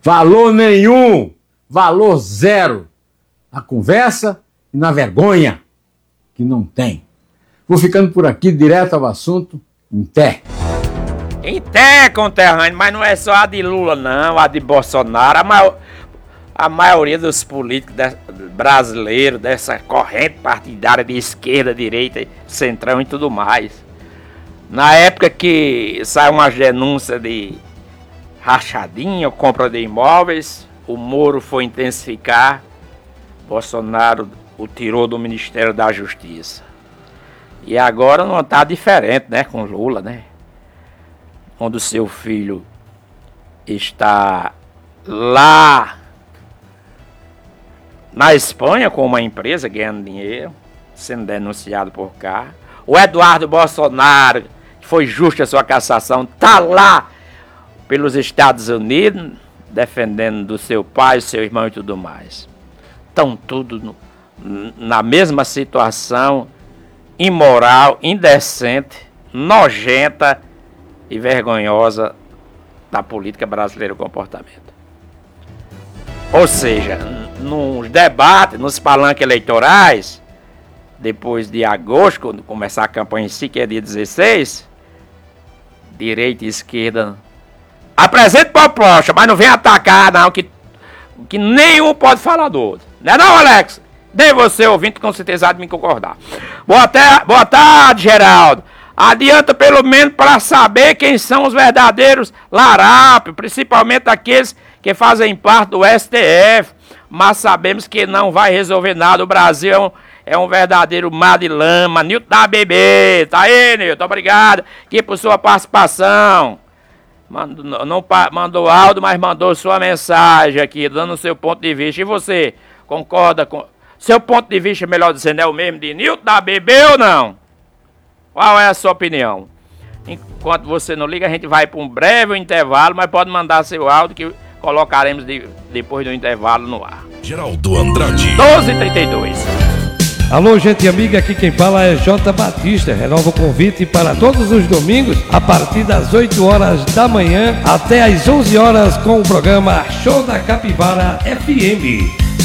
Valor nenhum, valor zero. Na conversa e na vergonha, que não tem. Vou ficando por aqui, direto ao assunto, em pé. Em pé, conterrâneo, mas não é só a de Lula, não, a de Bolsonaro. A maioria dos políticos brasileiros, dessa corrente partidária de esquerda, direita, centrão e tudo mais. Na época que saiu umas denúncias de rachadinha, compra de imóveis, o Moro foi intensificar, Bolsonaro o tirou do Ministério da Justiça. E agora não está diferente, né, com Lula, né? Onde o seu filho está lá na Espanha com uma empresa ganhando dinheiro, sendo denunciado por cá. O Eduardo Bolsonaro, que foi justa a sua cassação, está lá pelos Estados Unidos, defendendo do seu pai, seu irmão e tudo mais. Estão tudo na mesma situação imoral, indecente, nojenta e vergonhosa da política brasileira, o comportamento. Ou seja, nos debates, nos palanques eleitorais, depois de agosto, quando começar a campanha em si, que é dia 16, direita e esquerda apresenta proposta, mas não vem atacar, não, que nenhum pode falar do outro. Não é não, Alex? Nem você, ouvinte, com certeza há de me concordar. Boa tarde, Geraldo. Adianta pelo menos para saber quem são os verdadeiros larápios, principalmente aqueles que fazem parte do STF, mas sabemos que não vai resolver nada. O Brasil é um verdadeiro mar de lama. Nilton da BB, tá aí, Nilton, obrigado aqui por sua participação. Não mandou áudio, mas mandou sua mensagem aqui, dando o seu ponto de vista. E você, concorda com... Seu ponto de vista, melhor dizendo, é o mesmo de Nilton da BB ou não? Qual é a sua opinião? Enquanto você não liga, a gente vai para um breve intervalo, mas pode mandar seu áudio que colocaremos depois do intervalo no ar. Geraldo Andrade. 12h32. Alô, gente amiga, aqui quem fala é J. Batista. Renova o convite para todos os domingos, a partir das 8 horas da manhã até às 11 horas com o programa Show da Capivara FM.